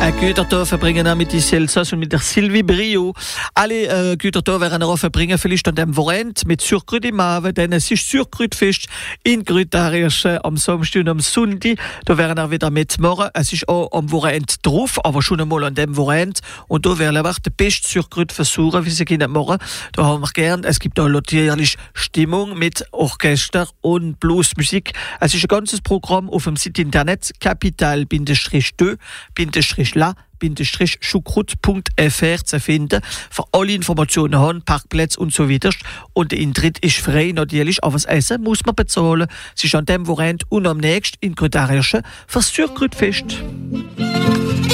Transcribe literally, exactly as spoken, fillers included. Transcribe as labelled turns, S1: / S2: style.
S1: Gütertor verbringen wir mit die Elsass und mit der Sylvie Brio. Alle äh, Gütertor werden wir auch verbringen, vielleicht an dem Wochenende mit Surkrüt im Mawe, denn es ist Surkrütfest in Grütarierschen am Samstag und am Sonntag. Da werden wir wieder mitmachen. Es ist auch am Wochenende drauf, aber schon einmal an dem Wochenende. Und da werden wir den besten Surkrüt versuchen, wie sie können machen. Da haben wir gern. Es gibt auch natürlich Stimmung mit Orchester und Bluesmusik. Es ist ein ganzes Programm auf dem Site Internet capital deux la schukrut punkt f r zu finden. Für alle Informationen haben, Parkplätze und so weiter. Und der Eintritt ist frei natürlich, aber das Essen muss man bezahlen. Es ist an dem Wochenende und am nächsten in Grütarierschen für das Surkrütfest.